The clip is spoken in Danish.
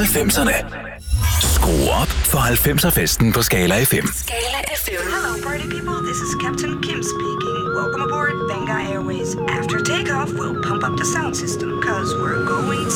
90'erne. Skru op for 90'er-festen på Skala FM. Skala FM. Hello, party people. This is Captain Kim speaking. Welcome aboard Benga Airways. After takeoff, we'll pump up the sound system, cause we're going